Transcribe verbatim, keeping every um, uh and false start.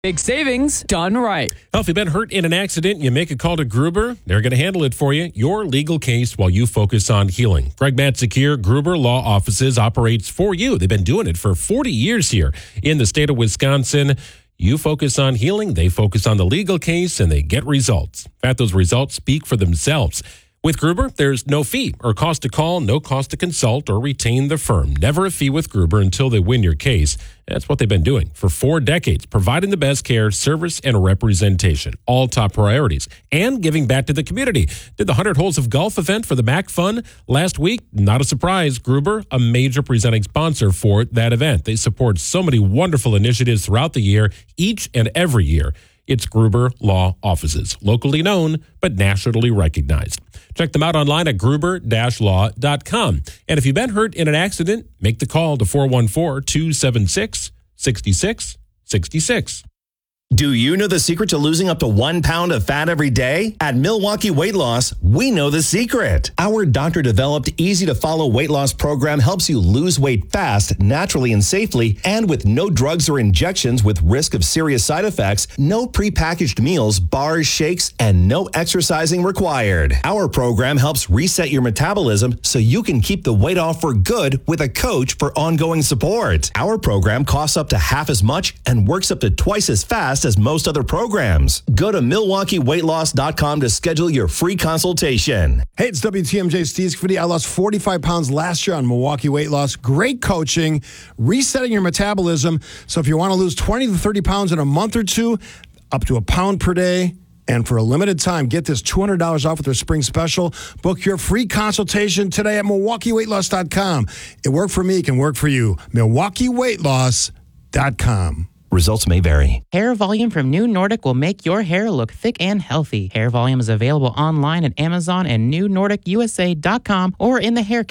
Big savings done right. Well, if you've been hurt in an accident, you make a call to Gruber. They're going to handle it for you. Your legal case while you focus on healing. Greg Matzekir, Gruber Law Offices operates for you. They've been doing it for forty years here in the state of Wisconsin. You focus on healing, they focus on the legal case, and they get results. In fact, those results speak for themselves. With Gruber, there's no fee or cost to call, no cost to consult or retain the firm. Never a fee with Gruber until they win your case. That's what they've been doing for four decades, providing the best care, service, and representation. All top priorities. And giving back to the community. Did the one hundred Holes of Golf event for the Mac Fun last week. Not a surprise. Gruber, a major presenting sponsor for that event. They support so many wonderful initiatives throughout the year, each and every year. It's Gruber Law Offices, locally known but nationally recognized. Check them out online at gruber dash law dot com. And if you've been hurt in an accident, make the call to four one four, two seven six, six six six six. Do you know the secret to losing up to one pound of fat every day? At Milwaukee Weight Loss, we know the secret. Our doctor-developed, easy-to-follow weight loss program helps you lose weight fast, naturally and safely, and with no drugs or injections with risk of serious side effects, no prepackaged meals, bars, shakes, and no exercising required. Our program helps reset your metabolism so you can keep the weight off for good with a coach for ongoing support. Our program costs up to half as much and works up to twice as fast as most other programs. Go to milwaukee weight loss dot com to schedule your free consultation. Hey, it's W T M J Steve Scaffidi. I lost forty-five pounds last year on Milwaukee Weight Loss. Great coaching, resetting your metabolism. So if you want to lose twenty to thirty pounds in a month or two, up to a pound per day, and for a limited time, get this two hundred dollars off with their spring special. Book your free consultation today at milwaukee weight loss dot com. It worked for me. It can work for you. milwaukee weight loss dot com. Results may vary. Hair Volume from New Nordic will make your hair look thick and healthy. Hair Volume is available online at Amazon and new nordic u s a dot com or in the hair